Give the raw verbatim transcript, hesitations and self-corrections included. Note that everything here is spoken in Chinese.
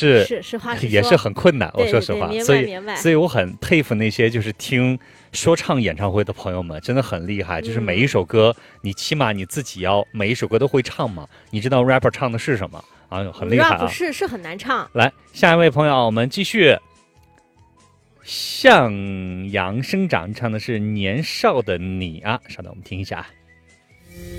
是是实话实说， 也是很困难。 对我说实话， 对对所以明白明白所以我很佩服那些就是听说唱演唱会的朋友们，真的很厉害。就是每一首歌，你起码你自己要每一首歌都会唱嘛，你知道 rapper 唱的是什么啊，很厉害啊。 rap 是是很难唱。 来，下一位朋友，我们继续。向阳生长唱的是年少的你啊，稍等，我们听一下。